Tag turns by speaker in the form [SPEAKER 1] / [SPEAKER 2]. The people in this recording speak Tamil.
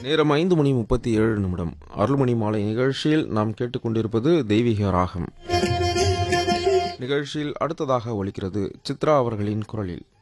[SPEAKER 1] நேரம் 5:37. அருள்மணி மாலை நிகழ்ச்சியில் நாம் கேட்டுக்கொண்டிருப்பது தெய்வீக ராகம். நிகழ்ச்சியில் அடுத்ததாக ஒலிக்கிறது சித்ரா அவர்களின் குரலில்.